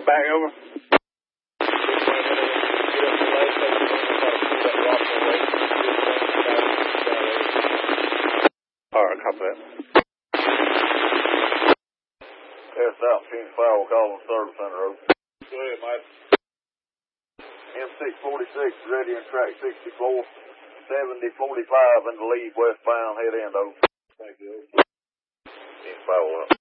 back over. Alright, copy that. Yes, out, King Fire, we'll call on Service Center Road. Go ahead, Mike. M646, ready on track 64, 7045 in the lead westbound, head end over. Thank you. King Fire,